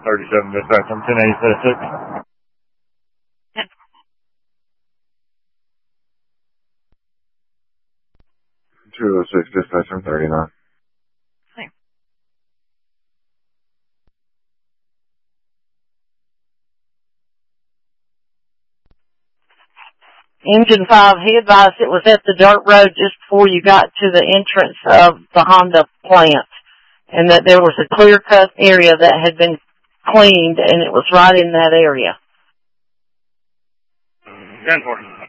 37 dispatch, I'm 1080 6. 206 dispatch, I'm 39. Engine 5, he advised it was at the dirt road just before you got to the entrance of the Honda plant, and that there was a clear-cut area that had been cleaned, and it was right in that area. 10-4.